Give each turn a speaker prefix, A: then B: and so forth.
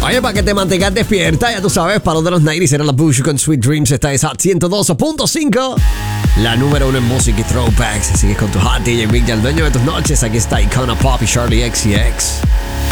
A: Oye, para que te mantengas despierta, ya tú sabes, para de los 90s era la Bush con Sweet Dreams. Esta es Hot 102.5, la número 1 en música y throwbacks. Sigues con tu Hot DJ Big, ya el dueño de tus noches. Aquí está Icona Pop y Charlie XCX.